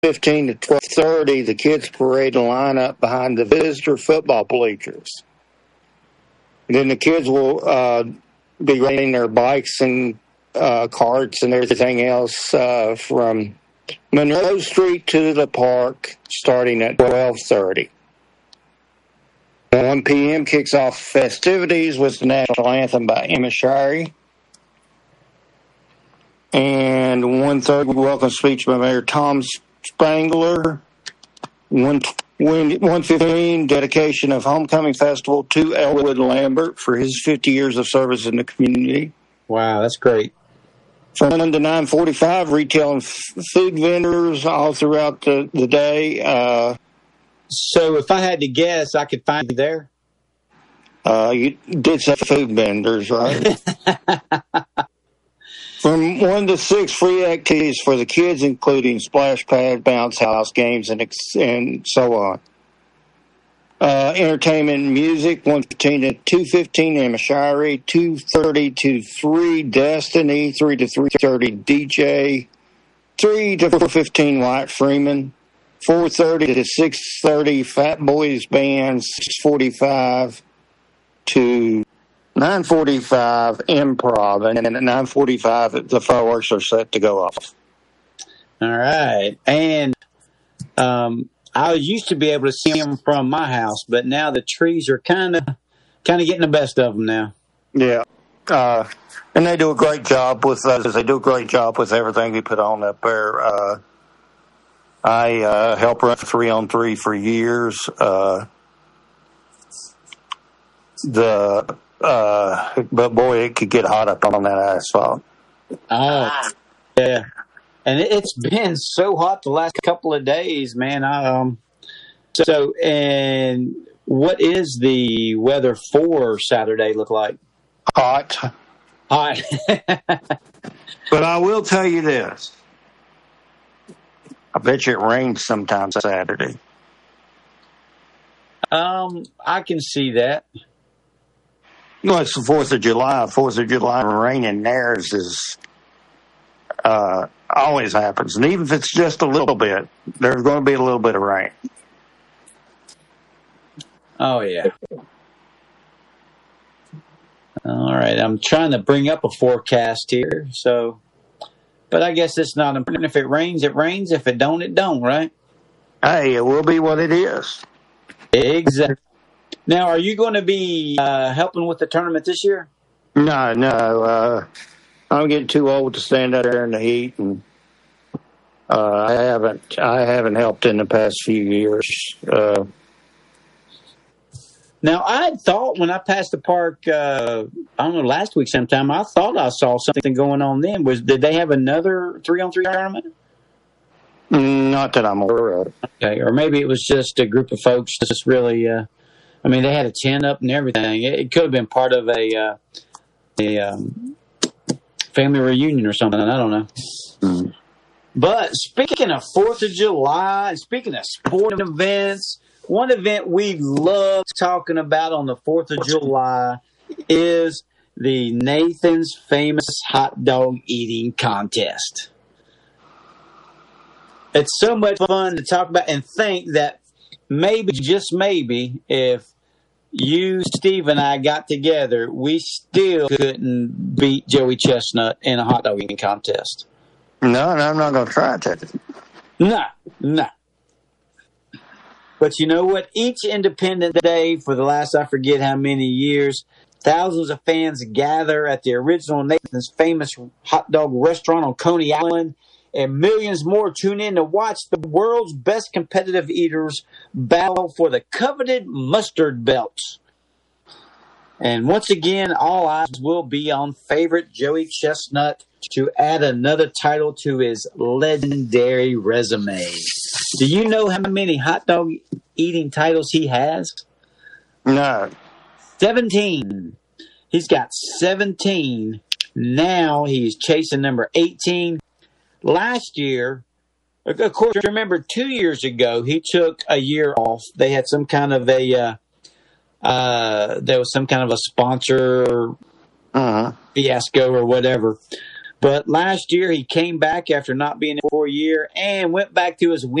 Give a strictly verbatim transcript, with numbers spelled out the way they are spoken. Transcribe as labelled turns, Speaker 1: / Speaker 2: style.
Speaker 1: fifteen to twelve thirty, the kids parade will line up behind the visitor football bleachers. And then the kids will uh, be riding their bikes and uh, carts and everything else uh, from Monroe Street to the park starting at twelve thirty. one p.m. kicks off festivities with the national anthem by Emma Shirey. And one thirty, welcome speech by Mayor Tom Spangler. one fifteen, dedication of Homecoming Festival to Elwood Lambert for his fifty years of service in the community.
Speaker 2: Wow, that's great.
Speaker 1: From one to nine forty-five, retail and f- food vendors all throughout the, the day. Uh,
Speaker 2: so if I had to guess, I could find you there?
Speaker 1: Uh, you did say food vendors, right? From one to six, free activities for the kids, including splash pad, bounce house, games, and ex- and so on. Uh, entertainment and music, one fifteen to two fifteen, Emma Shirey, two thirty to three, Destiny, three to three thirty, D J, three to four fifteen, White Freeman, four thirty to six thirty, Fat Boys Band, six forty-five to nine forty-five, Improv, and then at nine forty-five, the fireworks are set to go off.
Speaker 2: All right. And um, I used to be able to see them from my house, but now the trees are kind of kind of getting the best of them now.
Speaker 1: Yeah. Uh, and they do a great job with us. They do a great job with everything we put on up there. Uh, I uh, helped run three on three for years. Uh, the uh, but boy, it could get hot up on that asphalt.
Speaker 2: Oh, yeah. And it's been so hot the last couple of days, man. I, um, so, and what is the weather for Saturday look like?
Speaker 1: Hot.
Speaker 2: Hot.
Speaker 1: But I will tell you this. I bet you it rains sometime Saturday.
Speaker 2: Um, I can see that.
Speaker 1: No, it's the fourth of July. fourth of July raining there is, is uh, always happens. And even if it's just a little bit, there's going to be a little bit of rain.
Speaker 2: Oh, yeah. All right. I'm trying to bring up a forecast here. So, but I guess it's not important. If it rains, it rains. If it don't, it don't, right?
Speaker 1: Hey, it will be what it is.
Speaker 2: Exactly. Now, are you going to be uh, helping with the tournament this year?
Speaker 1: No, no. Uh, I'm getting too old to stand out there in the heat, and uh, I haven't. I haven't helped in the past few years. Uh,
Speaker 2: now, I had thought when I passed the park, uh, I don't know, last week sometime, I thought I saw something going on then. Was did they have another three-on-three tournament?
Speaker 1: Not that I'm aware of.
Speaker 2: Okay, or maybe it was just a group of folks just really. Uh, I mean, they had a tent up and everything. It, it could have been part of a uh, a um, family reunion or something. I don't know. Mm-hmm. But speaking of fourth of July, and speaking of sporting events, one event we love talking about on the fourth of July is the Nathan's Famous Hot Dog Eating Contest. It's so much fun to talk about and think that maybe, just maybe, if you, Steve, and I got together, we still couldn't beat Joey Chestnut in a hot dog eating contest.
Speaker 1: No, no, I'm not going to try to.
Speaker 2: No, no. But you know what? Each Independence Day for the last, I forget how many years, thousands of fans gather at the original Nathan's Famous Hot Dog Restaurant on Coney Island, and millions more tune in to watch the world's best competitive eaters battle for the coveted mustard belts. And once again, all eyes will be on favorite Joey Chestnut to add another title to his legendary resume. Do you know how many hot dog eating titles he has?
Speaker 1: No.
Speaker 2: seventeen. He's got seventeen. Now he's chasing number eighteen. Last year, of course, remember two years ago, he took a year off. They had some kind of a, uh, uh, there was some kind of a sponsor
Speaker 1: uh-huh.
Speaker 2: fiasco or whatever. But last year he came back after not being in for a year and went back to his